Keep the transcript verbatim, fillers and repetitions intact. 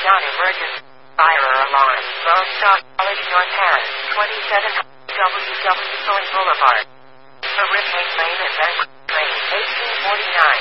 Emergency fire alarm. Lone Star College, North Harris, twenty-seven W W Soy Boulevard. Hurricane Lane and Bank Lane, eighteen forty-nine.